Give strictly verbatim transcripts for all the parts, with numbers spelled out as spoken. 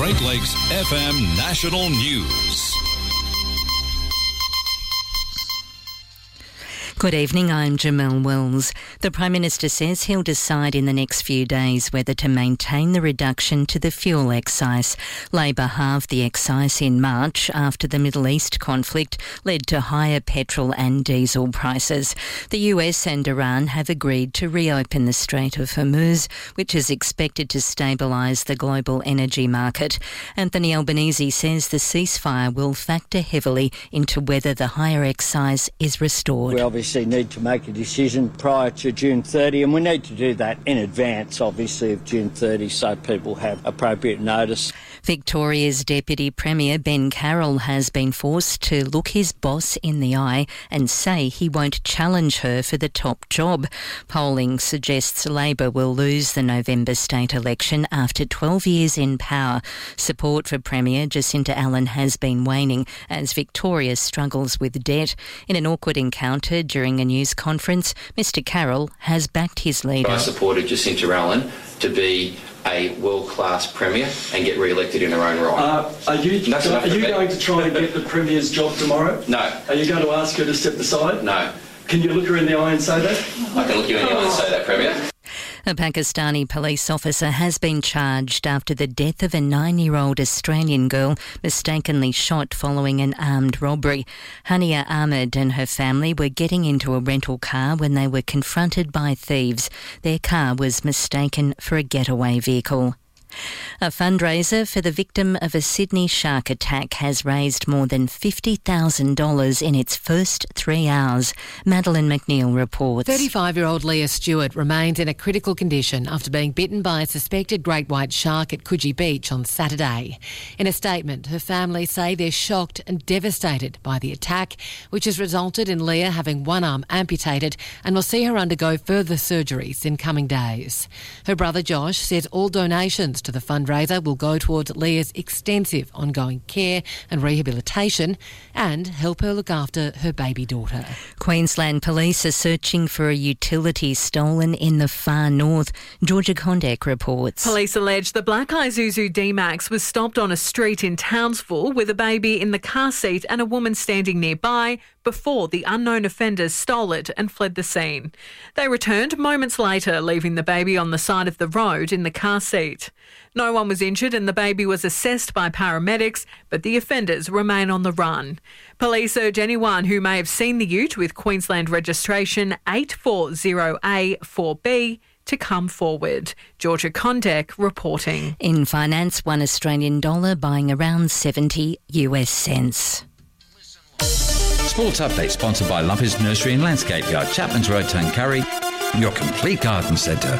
Great Lakes F M National News. Good evening, I'm Jamelle Wells. The Prime Minister says he'll decide in the next few days whether to maintain the reduction to the fuel excise. Labor halved the excise in March after the Middle East conflict led to higher petrol and diesel prices. The U S and Iran have agreed to reopen the Strait of Hormuz, which is expected to stabilise the global energy market. Anthony Albanese says the ceasefire will factor heavily into whether the higher excise is restored. We obviously need to make a decision prior to June thirtieth, and we need to do that in advance, obviously, of June thirtieth, so people have appropriate notice. Victoria's Deputy Premier Ben Carroll has been forced to look his boss in the eye and say he won't challenge her for the top job. Polling suggests Labor will lose the November state election after twelve years in power. Support for Premier Jacinta Allen has been waning as Victoria struggles with debt. In an awkward encounter during a news conference, Mr Carroll has backed his leader. I supported Jacinta Allen to be a world-class Premier and get re-elected in her own right. Uh, are you, That's are you me. going to try and get the Premier's job tomorrow? No. Are you going to ask her to step aside? No. Can you look her in the eye and say that? I can look you in the eye and say that, Premier. A Pakistani police officer has been charged after the death of a nine-year-old Australian girl mistakenly shot following an armed robbery. Hania Ahmed and her family were getting into a rental car when they were confronted by thieves. Their car was mistaken for a getaway vehicle. A fundraiser for the victim of a Sydney shark attack has raised more than fifty thousand dollars in its first three hours. Madeleine McNeil reports. thirty-five-year-old Leah Stewart remains in a critical condition after being bitten by a suspected great white shark at Coogee Beach on Saturday. In a statement, her family say they're shocked and devastated by the attack, which has resulted in Leah having one arm amputated and will see her undergo further surgeries in coming days. Her brother Josh says all donations to the fundraiser will go towards Leah's extensive ongoing care and rehabilitation and help her look after her baby daughter. Queensland Police are searching for a utility stolen in the far north. Georgia Condek reports. Police allege the black Isuzu D-Max was stopped on a street in Townsville with a baby in the car seat and a woman standing nearby before the unknown offenders stole it and fled the scene. They returned moments later, leaving the baby on the side of the road in the car seat. No one was injured and the baby was assessed by paramedics, but the offenders remain on the run. Police urge anyone who may have seen the ute with Queensland registration eight four zero A four B to come forward. Georgia Condek reporting. In finance, one Australian dollar buying around seventy US cents. Sports Update sponsored by Lumpy's Nursery and Landscape Yard, Chapman's Road, Tuncurry, your complete garden centre.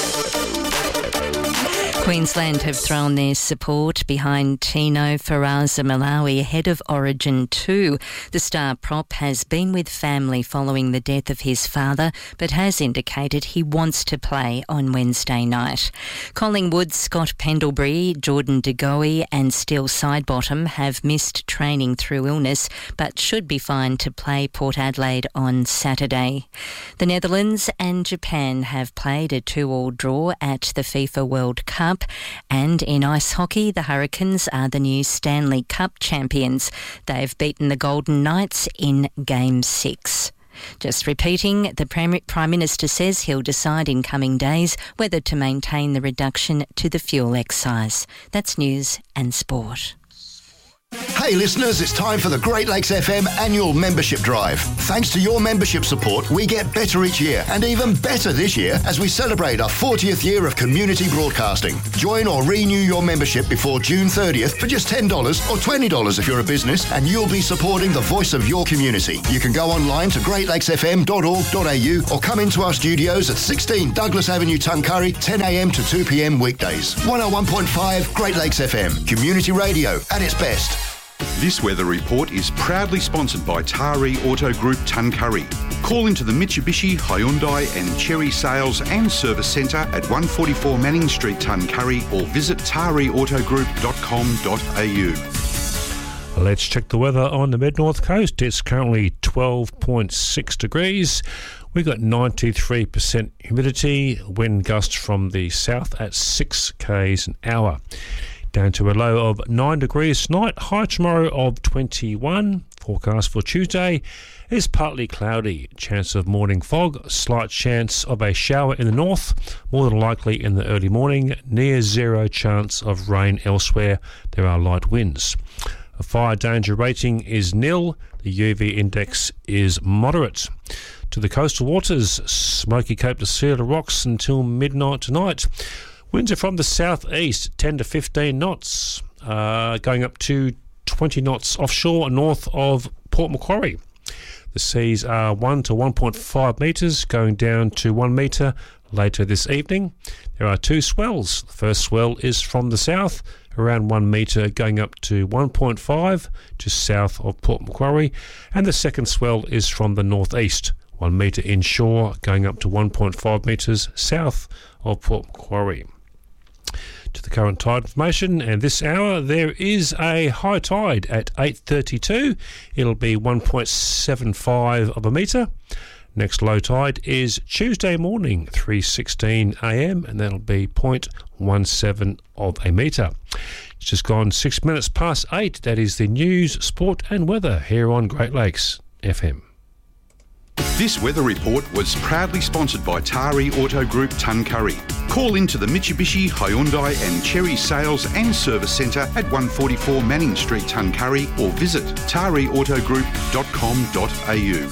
Queensland have thrown their support behind Tino Faraza Malawi ahead of Origin two. The star prop has been with family following the death of his father, but has indicated he wants to play on Wednesday night. Collingwood, Scott Pendlebury, Jordan De Goey and Steele Sidebottom have missed training through illness, but should be fine to play Port Adelaide on Saturday. The Netherlands and Japan have played a two-all draw at the FIFA World Cup. And in ice hockey, the Hurricanes are the new Stanley Cup champions. They've beaten the Golden Knights in Game six. Just repeating, the Prime Minister says he'll decide in coming days whether to maintain the reduction to the fuel excise. That's news and sport. Hey listeners, it's time for the Great Lakes F M annual membership drive. Thanks to your membership support, we get better each year, and even better this year as we celebrate our fortieth year of community broadcasting. Join or renew your membership before June thirtieth for just ten dollars or twenty dollars if you're a business, and you'll be supporting the voice of your community. You can go online to great lakes f m dot org dot a u or come into our studios at sixteen Douglas Avenue, Tuncurry, ten a m to two p m weekdays. one oh one point five Great Lakes F M, community radio at its best. This weather report is proudly sponsored by Taree Auto Group Tuncurry. Call into the Mitsubishi, Hyundai and Chery Sales and Service Centre at one forty-four Manning Street, Tuncurry, or visit taree auto group dot com dot a u. Let's check the weather on the mid-north coast. It's currently twelve point six degrees. We've got ninety-three percent humidity, wind gusts from the south at six k's an hour. down to a low of nine degrees tonight. High tomorrow of twenty-one. Forecast for Tuesday is partly cloudy. Chance of morning fog. Slight chance of a shower in the north. More than likely in the early morning. Near zero chance of rain elsewhere. There are light winds. A fire danger rating is nil. The U V index is moderate. To the coastal waters, Smoky Cape to Cedar Rocks until midnight tonight. Winds are from the southeast, ten to fifteen knots, uh, going up to twenty knots offshore north of Port Macquarie. The seas are one to one point five metres, going down to one metre later this evening. There are two swells. The first swell is from the south, around one metre, going up to one point five just south of Port Macquarie, and the second swell is from the northeast, one metre inshore, going up to one point five metres south of Port Macquarie. To the current tide information, and this hour there is a high tide at eight thirty-two. It'll be one point seven five of a metre. Next low tide is Tuesday morning, three sixteen a m, and that'll be zero point one seven of a metre. It's just gone six minutes past eight. That is the news, sport and weather here on Great Lakes F M. This weather report was proudly sponsored by Tari Auto Group Tuncurry. Call into the Mitsubishi, Hyundai and Cherry Sales and Service Centre at one forty-four Manning Street, Tuncurry, or visit tari auto group dot com dot a u.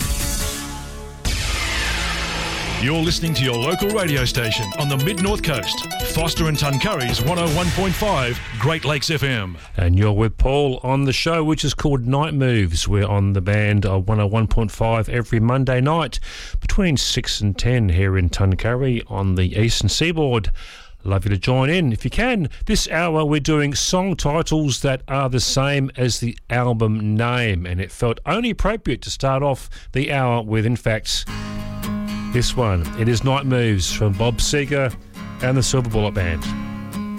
You're listening to your local radio station on the Mid-North Coast. Foster and Tuncurry's one oh one point five Great Lakes F M. And you're with Paul on the show, which is called Night Moves. We're on the band of one oh one point five every Monday night between six and ten here in Tuncurry on the eastern seaboard. Love you to join in if you can. This hour we're doing song titles that are the same as the album name, and it felt only appropriate to start off the hour with, in fact, this one. It is Night Moves from Bob Seger and the Silver Bullet Band.